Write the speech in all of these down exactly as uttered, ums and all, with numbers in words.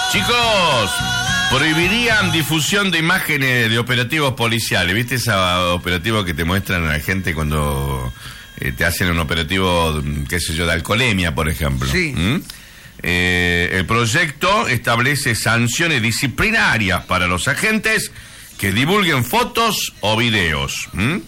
Chicos, prohibirían difusión de imágenes de operativos policiales. ¿Viste ese operativo que te muestran a la gente cuando eh, te hacen un operativo, qué sé yo, de alcoholemia, por ejemplo? Sí. ¿Mm? Eh, el proyecto establece sanciones disciplinarias para los agentes que divulguen fotos o videos. ¿Mm?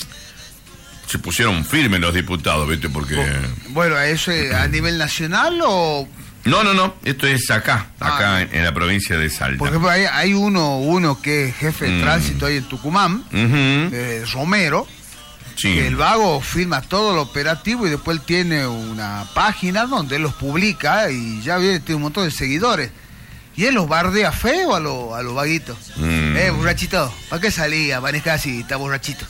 Se pusieron firmes los diputados, ¿viste? Porque... Bueno, ¿eso es a nivel nacional o...? No, no, no, esto es acá, acá ah, en, en la provincia de Salta. Porque hay, hay uno uno que es jefe de Mm. tránsito ahí en Tucumán, Uh-huh. eh, Romero, Sí. que el vago firma todo el operativo y después él tiene una página donde él los publica y ya viene, tiene un montón de seguidores. Y él los bardea feo a los a los vaguitos. Mm. Eh, borrachito, ¿para qué salía? Manejar si está borrachito.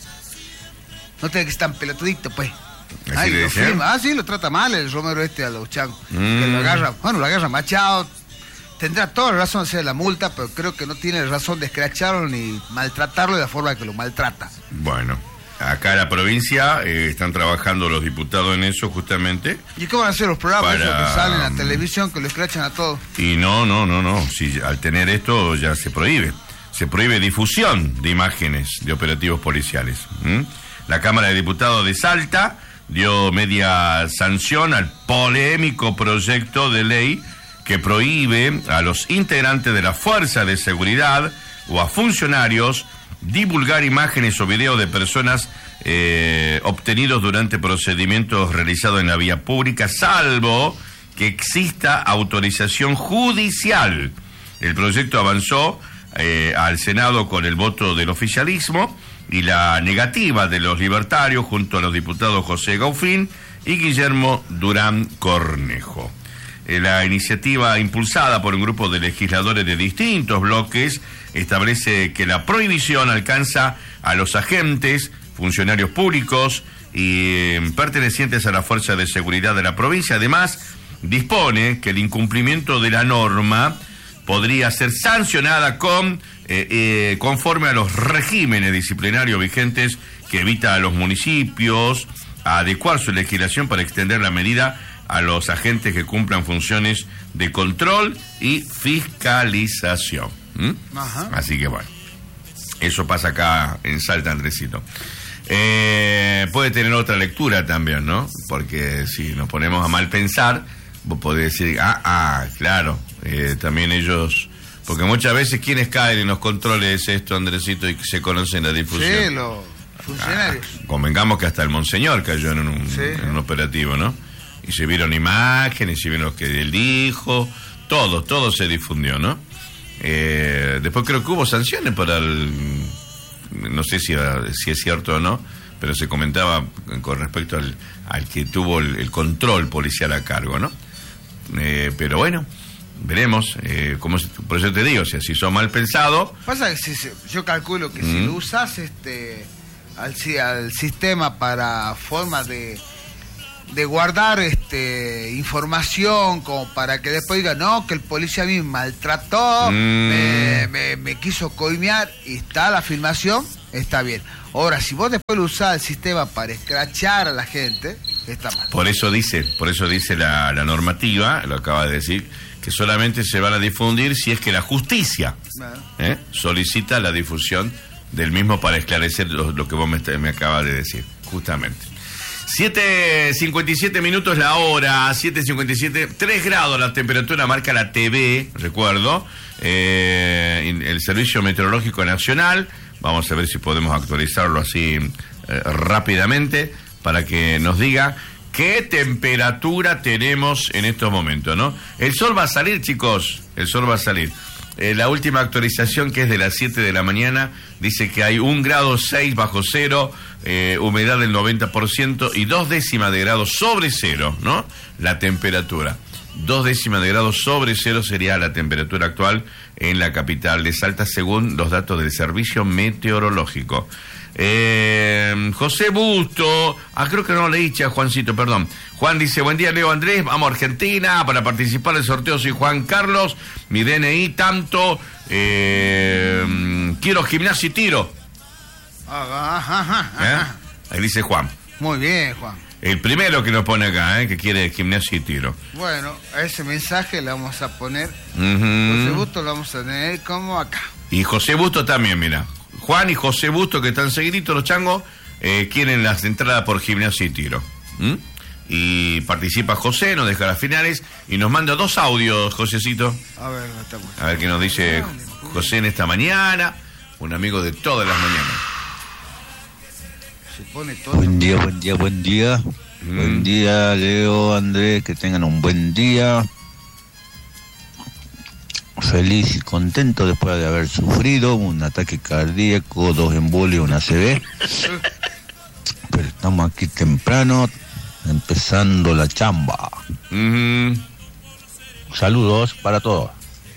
No tiene que estar pelotudito, pues. ¿Así Ay, le lo decían? firma. Ah, sí, lo trata mal el Romero este a los changos. Mm. Que lo agarra, bueno, lo agarra machado. Tendrá toda la razón de hacer la multa, pero creo que no tiene razón de escracharlo ni maltratarlo de la forma que lo maltrata. Bueno, acá en la provincia eh, están trabajando los diputados en eso justamente. ¿Y qué van a hacer los programas Para- esos que salen en la televisión que lo escrachan a todos? Y no, no, no, no. Si al tener esto ya se prohíbe. Se prohíbe difusión de imágenes de operativos policiales. ¿Mm? La Cámara de Diputados de Salta dio media sanción al polémico proyecto de ley que prohíbe a los integrantes de la Fuerza de Seguridad o a funcionarios divulgar imágenes o videos de personas eh, obtenidos durante procedimientos realizados en la vía pública, salvo que exista autorización judicial. El proyecto avanzó eh, al Senado con el voto del oficialismo y la negativa de los libertarios junto a los diputados José Gaufín y Guillermo Durán Cornejo. Eh, la iniciativa, impulsada por un grupo de legisladores de distintos bloques, establece que la prohibición alcanza a los agentes, funcionarios públicos y eh, pertenecientes a la Fuerza de Seguridad de la provincia. Además, dispone que el incumplimiento de la norma podría ser sancionada con eh, eh, conforme a los regímenes disciplinarios vigentes que evita a los municipios a adecuar su legislación para extender la medida a los agentes que cumplan funciones de control y fiscalización. ¿Mm? Ajá. Así que bueno, eso pasa acá en Salta, Andresito. Eh, puede tener otra lectura también, ¿no? Porque si nos ponemos a mal pensar, vos podés decir, ah, ah, claro, eh, también ellos... Porque muchas veces, ¿quiénes caen en los controles esto, Andresito, y que se conocen la difusión? Sí, los funcionarios. Ah, convengamos que hasta el Monseñor cayó en un, Sí. en un operativo, ¿no? Y se vieron imágenes, se vieron lo que él dijo, todo, todo se difundió, ¿no? Eh, después creo que hubo sanciones para el... No sé si, si es cierto o no, pero se comentaba con respecto al, al que tuvo el, el control policial a cargo, ¿no? Eh, pero bueno, veremos. Eh, como, por eso te digo, o sea, si sos mal pensado... Pasa que si, se- yo calculo que si Mm. lo usas este, al, si- al sistema para formas de, de guardar este información, como para que después diga, no, que el policía a mí me maltrató, Mm. me, me, me quiso coimear, y está la filmación, está bien. Ahora, si vos después lo usás el sistema para escrachar a la gente, está mal. Por eso dice, por eso dice la, la normativa, lo acaba de decir, que solamente se van a difundir si es que la justicia Bueno. ¿eh? solicita la difusión del mismo para esclarecer lo, lo que vos me, me acabas de decir, justamente. siete cincuenta y siete minutos la hora, siete cincuenta y siete, tres grados la temperatura, marca la T V, recuerdo, eh, el Servicio Meteorológico Nacional. Vamos a ver si podemos actualizarlo así eh, rápidamente para que nos diga qué temperatura tenemos en estos momentos, ¿no? El sol va a salir, chicos, el sol va a salir. Eh, la última actualización, que es de las siete de la mañana, dice que hay un grado seis bajo cero, eh, humedad del noventa por ciento y dos décimas de grado sobre cero, ¿no? La temperatura. Dos décimas de grado sobre cero sería la temperatura actual en la capital de Salta, según los datos del Servicio Meteorológico. Eh, José Busto, ah, creo que no leí, che, Juancito, perdón. Juan dice, buen día, Leo Andrés, vamos a Argentina para participar del sorteo. Soy Juan Carlos, mi D N I tanto, eh, quiero gimnasia y tiro. Ajá, ajá, ¿Eh? ajá. Ahí dice Juan. Muy bien, Juan. El primero que nos pone acá, ¿eh? Que quiere gimnasia y tiro. Bueno, a ese mensaje le vamos a poner. Uh-huh. José Busto lo vamos a tener como acá. Y José Busto también, mira. Juan y José Busto, que están seguiditos, los changos, eh, quieren las entradas por gimnasia y tiro. ¿Mm? Y participa José, nos deja las finales y nos manda dos audios, Josecito. A ver, estamos. A ver qué nos dice José en esta mañana, un amigo de todas las mañanas. Se pone todo. Buen día, buen día, buen día. Mm. Buen día, Leo, Andrés, que tengan un buen día. Feliz y contento después de haber sufrido un ataque cardíaco, dos embolios, una A C V. Pero estamos aquí temprano, empezando la chamba. Mm-hmm. Saludos para todos.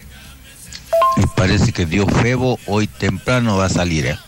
Y parece que Dios Febo hoy temprano va a salir, ¿eh?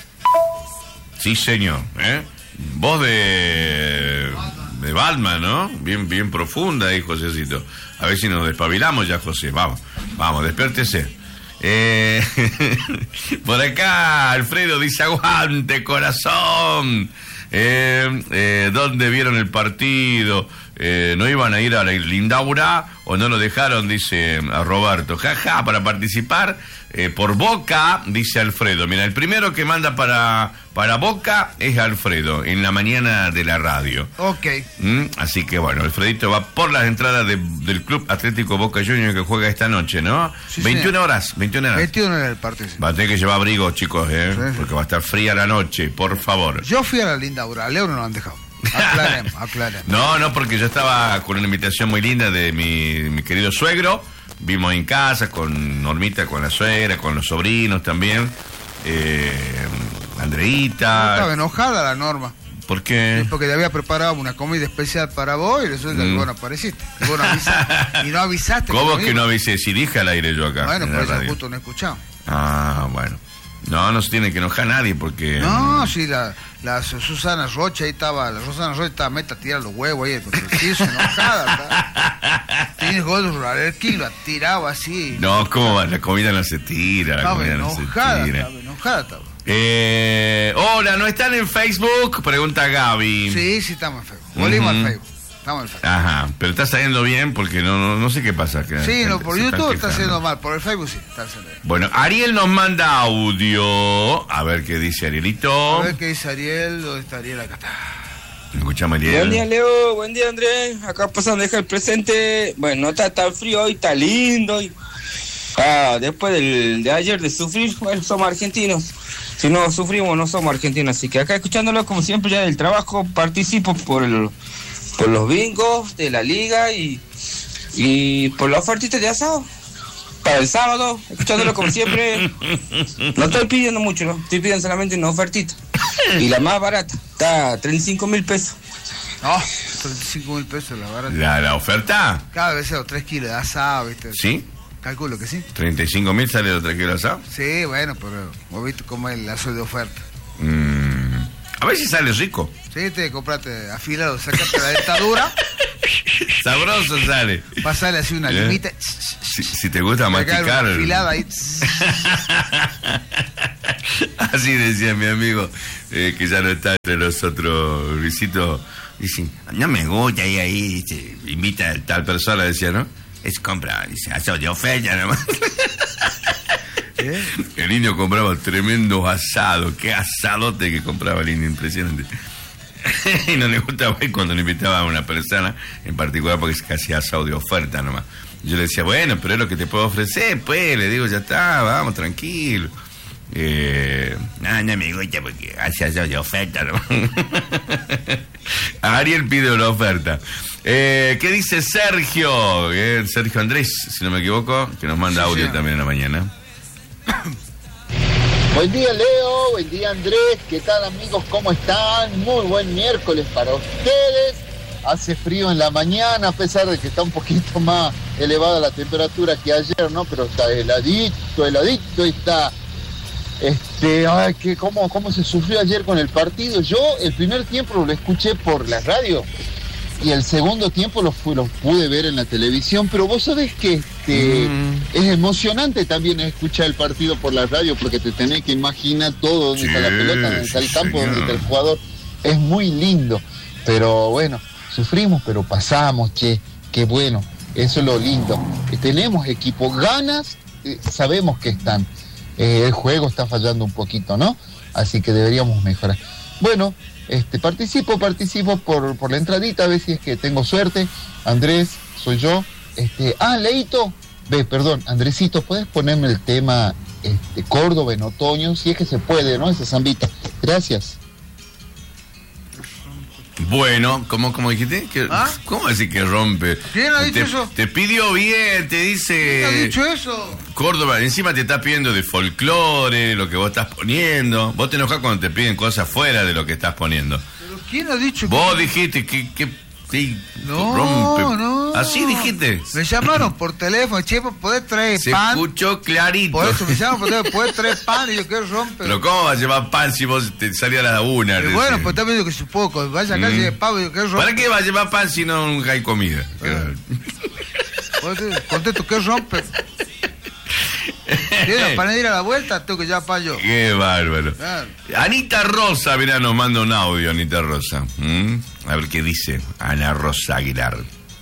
Sí, señor, ¿eh? Voz de... de Batman, ¿no? Bien, bien profunda ahí, Josecito. A ver si nos despabilamos ya, José. Vamos, vamos, despiértese. Eh, por acá, Alfredo dice, aguante, corazón. Eh, eh, ¿Dónde vieron el partido? Eh, ¿No iban a ir a la Lindaura o no lo dejaron? Dice a Roberto. Jaja, ja, para participar eh, por Boca, dice Alfredo. Mira, el primero que manda para, para Boca es Alfredo, en la mañana de la radio. Ok. ¿Mm? Así que bueno, Alfredito va por las entradas de, del Club Atlético Boca Juniors que juega esta noche, ¿no? Sí, veintiuna sí. horas, veintiuna horas. veintiuna horas el partido. Sí. Va a tener que llevar abrigo, chicos, ¿eh? Sí, sí. Porque va a estar fría la noche, por favor. Yo fui a la Lindaura, a Leo no lo han dejado. Aclaremos, aclaremos. No, no, porque yo estaba con una invitación muy linda de mi, mi querido suegro. Vimos en casa con Normita, con la suegra, con los sobrinos también. Eh, Andreita. Estaba enojada la Norma. ¿Por qué? Sí, porque te había preparado una comida especial para vos y resulta mm. que vos no apareciste. Y vos no avisaste. Y no avisaste. ¿Cómo que, que no avisé? Si dije al aire yo acá. Bueno, pues ya justo no he escuchado. Ah, bueno. No, no se tiene que enojar nadie porque... No, sí, la, la Susana Rocha ahí estaba, la Susana Rocha estaba meta a tirar los huevos ahí, porque sí, es enojada. Tienes gordo, el kilo tirado así. No, ¿cómo va? La comida no se tira, la estaba comida enojada, no se tira. Estaba enojada, estaba. Eh, hola, ¿no están en Facebook? Pregunta Gaby. Sí, sí, estamos en Facebook. Volvimos uh-huh. al Facebook. Estamos en Facebook. Ajá, pero está saliendo bien porque no no, no sé qué pasa. Que sí, no, por YouTube está haciendo mal, por el Facebook sí, está haciendo bien. Bueno, Ariel nos manda audio. A ver qué dice Arielito. A ver qué dice Ariel. ¿Dónde está Ariel? Acá está. Escuchamos, Ariel. Buen día, Leo. Buen día, Andrés. Acá pasando, deja el presente. Bueno, no está tan frío hoy, está lindo. Y... Ah, después del, de ayer de sufrir, bueno, somos argentinos. Si no sufrimos, no somos argentinos. Así que acá escuchándolo, como siempre, ya del trabajo, participo por el... por los bingos de la liga y, y por la ofertita de asado para el sábado, escuchándolo como siempre. No estoy pidiendo mucho, ¿no? Estoy pidiendo solamente una ofertita. Y la más barata, está treinta y cinco mil pesos. No, treinta y cinco mil pesos la barata. ¿La, la oferta? Cada vez los tres kilos de asado, ¿viste? ¿Sí? Calculo que sí. ¿treinta y cinco mil sale los tres kilos de asado? Sí, bueno, pero vos viste cómo es el asado de oferta. Mmm... A ver si sale rico. Sí, te compraste afilado, sacaste la dentadura. Sabroso sale. Pasale así una ¿Eh? limita. Si, si te gusta masticar. Afilada ahí. Así decía mi amigo, eh, que ya no está entre nosotros, Luisito. Dice, no me gusta y ahí dice, invita a tal persona, decía, ¿no? Es compra, dice, asado de oferta nomás. ¿Eh? El indio compraba tremendos asados, qué asadote que compraba el indio, impresionante. Y no le gustaba cuando le invitaba a una persona en particular porque es casi asado de oferta nomás. Yo le decía, bueno, pero es lo que te puedo ofrecer, pues, le digo, ya está, vamos, tranquilo. Eh, no, no me gusta porque hace asado de oferta nomás. Ariel pide una oferta. Eh, ¿Qué dice Sergio? Eh, Sergio Andrés, si no me equivoco, que nos manda sí, audio sí. también en la mañana. Buen día, Leo, buen día, Andrés, ¿qué tal, amigos? ¿Cómo están? Muy buen miércoles para ustedes. Hace frío en la mañana, a pesar de que está un poquito más elevada la temperatura que ayer, ¿no? Pero está heladito, heladito, está... Este, ay, que cómo, cómo se sufrió ayer con el partido. Yo el primer tiempo lo escuché por la radio y el segundo tiempo lo, lo pude ver en la televisión, pero vos sabés que este, mm. es emocionante también escuchar el partido por la radio porque te tenés que imaginar todo, dónde sí, está la pelota, dónde está el campo, señor. Dónde está el jugador. Es muy lindo. pero bueno, sufrimos, pero pasamos, che, qué bueno, eso es lo lindo. Que tenemos equipo, ganas, eh, sabemos que están. Eh, el juego está fallando un poquito, ¿no? Así que deberíamos mejorar. Bueno, este, participo, participo por, por la entradita, a ver si es que tengo suerte. Andrés, soy yo. Este, ah, Leito, ve, perdón, Andresito, ¿puedes ponerme el tema este, Córdoba en otoño? Si es que se puede, ¿no? Esa zambita. Gracias. Bueno, ¿cómo, cómo dijiste? ¿Qué, ¿Ah? ¿Cómo decir que rompe? ¿Quién ha dicho te, eso? Te pidió bien, te dice... ¿Quién ha dicho eso? Córdoba, encima te está pidiendo de folclore, lo que vos estás poniendo. Vos te enojás cuando te piden cosas fuera de lo que estás poniendo. ¿Pero quién ha dicho Vos que... dijiste que... que sí, No, rompe. no. Así dijiste. Me llamaron por teléfono, che, ¿podés traer Se pan? escuchó clarito. Por eso me llamaron por teléfono, ¿podés traer pan? Y yo, ¿qué rompe? Pero ¿cómo vas a llevar pan si vos te salías a la una? Y bueno, pues también digo que supongo, vaya acá y de pavo, y yo, ¿qué rompe? ¿Para qué vas a llevar pan si no nunca hay comida? Pues, contesto, ¿qué rompe? ¿Tiene la panadera a la vuelta? Tengo que llevar pan yo. Qué bárbaro. Claro. Anita Rosa, mirá, nos manda un audio, Anita Rosa. ¿Mm? A ver qué dice Ana Rosa Aguilar.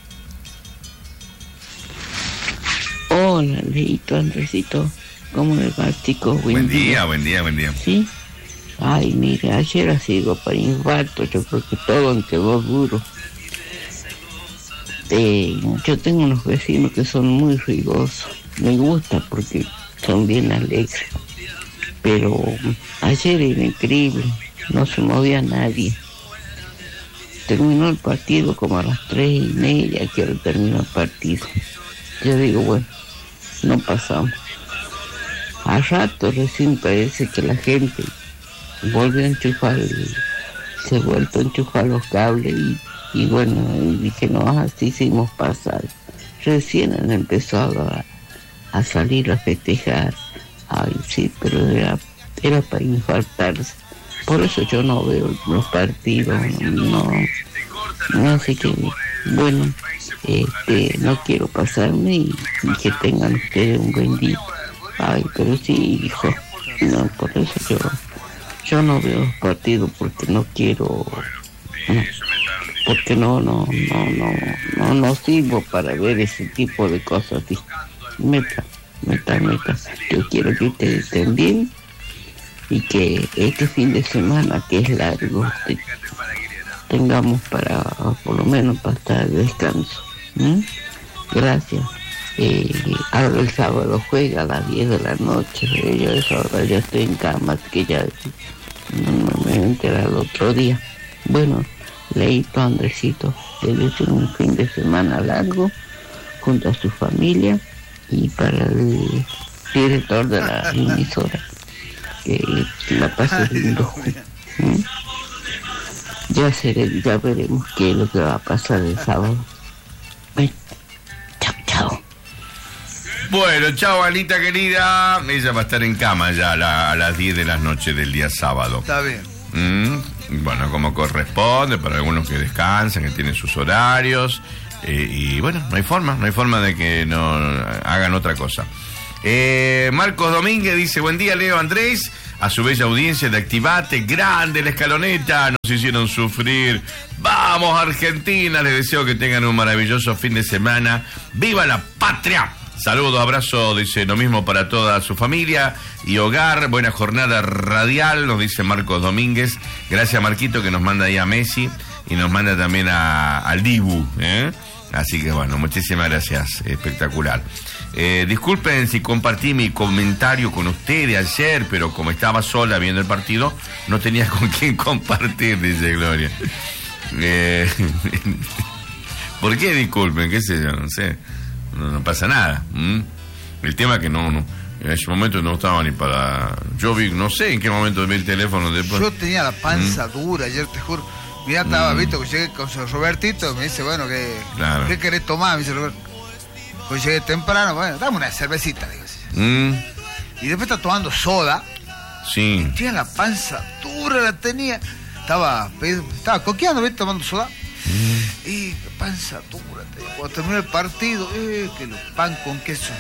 Hola, Leito, Andresito. ¿Cómo les va, chicos? Buen, Buen día, buen día, buen día. ¿Sí? Ay, mire, ayer ha sido para infarto. Yo creo que todo me quedó duro. Eh, yo tengo unos vecinos que son muy ruidosos. Me gusta porque son bien alegres. Pero ayer era increíble. No se movía nadie. Terminó el partido como a las tres y media, que ahora terminó el partido. Yo digo, bueno, no pasamos. A rato recién parece que la gente volvió a enchufar, el, se ha vuelto a enchufar los cables y, y bueno, y dije, no, así hicimos pasar. Recién han empezado a, a salir a festejar. Ay, sí, pero era, era para infartarse. Por eso yo no veo los partidos, no, no, así que, bueno, este, no quiero pasarme y, y que tengan ustedes un buen día. Ay, pero sí, hijo, no, por eso yo, yo no veo los partidos porque no quiero, no, porque no, no, no, no, no, no sirvo para ver ese tipo de cosas así. Meta, meta, meta. Yo quiero que ustedes estén bien y que este fin de semana, que es largo, te, tengamos para, por lo menos, para estar de descanso. ¿Mm? Gracias. Eh, ahora el sábado juega a las diez de la noche. Yo a esa hora ya estoy en cama, así que ya no, no me voy a enterar el otro día. Bueno, Leito, Andresito, les deseo un fin de semana largo junto a su familia y para el director de la emisora, que la pase lindo. ¿Mm? Ya, seré, ya veremos qué es lo que va a pasar el sábado. Bueno, chao, chao. Bueno, chao, Anita querida. Ella va a estar en cama ya a, la, a las diez de la noche del día sábado. Está bien. Mm, bueno, como corresponde, para algunos que descansan, que tienen sus horarios. Eh, y bueno, no hay forma, no hay forma de que no hagan otra cosa. Eh, Marcos Domínguez dice, buen día, Leo, Andrés, a su bella audiencia de Activate, grande la escaloneta, nos hicieron sufrir. Vamos, Argentina, les deseo que tengan un maravilloso fin de semana. ¡Viva la patria! Saludos, abrazo, dice lo mismo para toda su familia y hogar. Buena jornada radial, nos dice Marcos Domínguez. Gracias, Marquito, que nos manda ahí a Messi y nos manda también a, al Dibu, ¿eh? Así que bueno, muchísimas gracias, espectacular. Eh, disculpen si compartí mi comentario con ustedes ayer, pero como estaba sola viendo el partido, no tenía con quién compartir, dice Gloria. Eh, ¿Por qué disculpen? ¿Qué sé yo? No sé. No, no pasa nada. ¿Mm? El tema es que no, no, en ese momento no estaba ni para... Yo vi, no sé en qué momento vi el teléfono después. Yo tenía la panza ¿Mm? dura ayer, te juro. Mirá, estaba, Mm. visto, que llegué con su Robertito, me dice, bueno, ¿qué, Claro. ¿qué querés tomar? Me dice Roberto. Pues llegué temprano, bueno, dame una cervecita, digo así. ¿Mm? Y después está tomando soda. Sí. Tenía la panza dura, la tenía. Estaba, estaba coqueando, ¿viste? Tomando soda. Mm. Y panza dura. Tenía. Cuando terminó el partido, eh, que los pan con queso.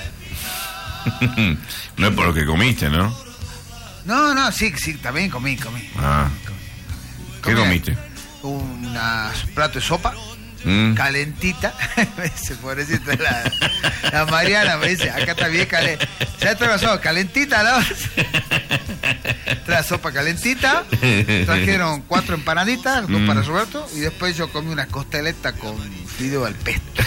No es por lo que comiste, ¿no? No, no, sí, sí, también comí, comí. Ah. ¿Qué Comí. comiste? unas plato de sopa. Mm. Calentita. Ese pobrecito, la, la Mariana me dice, acá está bien calentita. ¿Sabes qué pasó? Calentita, ¿no? Trae sopa calentita. Trajeron cuatro empanaditas, dos mm. para Roberto. Y después yo comí una costeleta con fideo al pesto.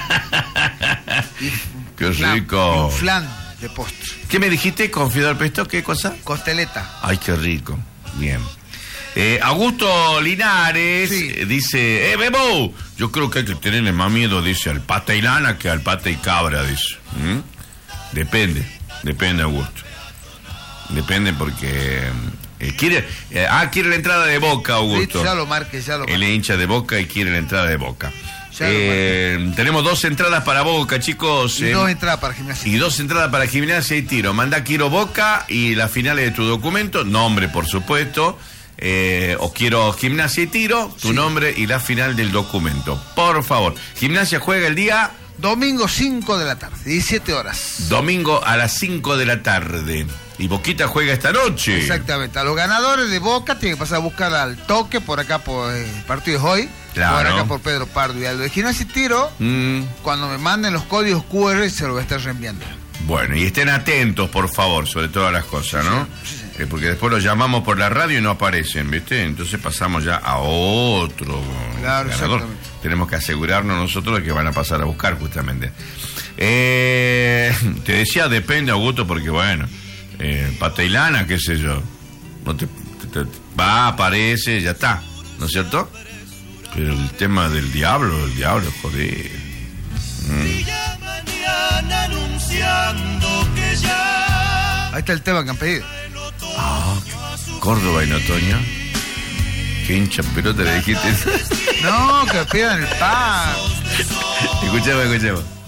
Y ¡qué flan, rico! Un flan de postre. ¿Qué me dijiste? ¿Con fideo al pesto? ¿Qué cosa? Costeleta. Ay, qué rico. Bien. Eh, Augusto Linares Sí. eh, dice, eh, Bebo, yo creo que hay que tenerle más miedo, dice, al pata y lana que al pata y cabra, dice. ¿Mm? Depende, depende, Augusto. Depende porque... eh, quiere eh, Ah, quiere la entrada de Boca, Augusto. Sí, ya lo marqué, ya lo marqué. Él es hincha de Boca y quiere la entrada de Boca. Ya lo Eh, tenemos dos entradas para Boca, chicos. Y eh, dos entradas para gimnasia. y dos entradas para Gimnasia y Tiro. Manda Quiero Boca y las finales de tu documento, nombre por supuesto, eh, o quiero Gimnasia y Tiro, tu Sí. nombre y la final del documento. Por favor. Gimnasia juega el día Domingo cinco de la tarde, diecisiete horas. domingo a las cinco de la tarde. Y Boquita juega esta noche. Exactamente. A los ganadores de Boca tienen que pasar a buscar al toque por acá por eh, el partido de hoy. Claro. Por acá por Pedro Pardo. Y al de Gimnasia y Tiro, Mm, cuando me manden los códigos cu erre, se los voy a estar reenviando. bueno, y estén atentos, por favor, sobre todas las cosas, ¿no? Sí, sí. Eh, porque después los llamamos por la radio y no aparecen, ¿viste? Entonces pasamos ya a otro Claro, ganador. exactamente. Tenemos que asegurarnos nosotros de que van a pasar a buscar, justamente. Eh, te decía, depende, Augusto, porque bueno, eh, pata y lana, qué sé yo. No te, te- te- va, aparece, ya está, ¿no es cierto? Pero el tema del diablo, el diablo, joder. Ahí está el tema que han pedido. Córdoba en otoño. Qué hincha pelota le dijiste. No, que pidan el pan. Escuchemos, escuchemos.